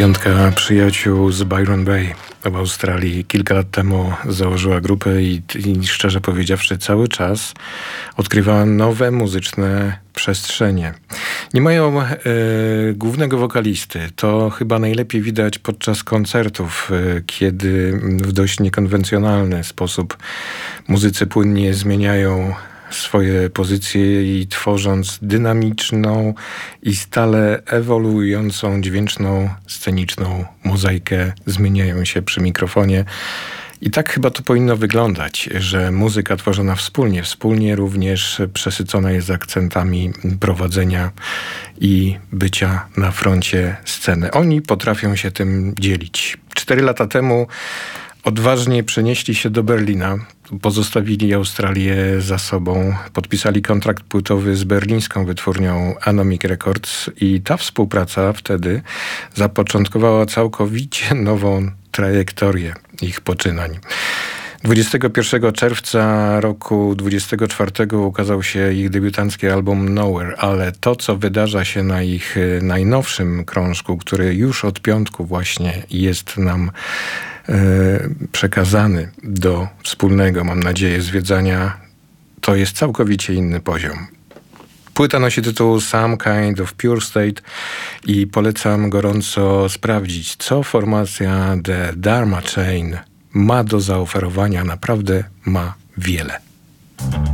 Piątka przyjaciół z Byron Bay w Australii kilka lat temu założyła grupę i szczerze powiedziawszy cały czas odkrywała nowe muzyczne przestrzenie. Nie mają głównego wokalisty. To chyba najlepiej widać podczas koncertów, kiedy w dość niekonwencjonalny sposób muzycy płynnie zmieniają swoje pozycje i tworząc dynamiczną i stale ewoluującą dźwięczną, sceniczną mozaikę zmieniają się przy mikrofonie. I tak chyba to powinno wyglądać, że muzyka tworzona wspólnie również przesycona jest akcentami prowadzenia i bycia na froncie sceny. Oni potrafią się tym dzielić. 4 lata temu odważnie przenieśli się do Berlina, pozostawili Australię za sobą, podpisali kontrakt płytowy z berlińską wytwórnią Anomic Records i ta współpraca wtedy zapoczątkowała całkowicie nową trajektorię ich poczynań. 21 czerwca roku 24 ukazał się ich debiutancki album Nowhere, ale to, co wydarza się na ich najnowszym krążku, który już od piątku właśnie jest nam przekazany do wspólnego, mam nadzieję, zwiedzania, to jest całkowicie inny poziom. Płyta nosi tytuł Some Kind of Pure State i polecam gorąco sprawdzić, co formacja The Dharma Chain ma do zaoferowania. Naprawdę ma wiele.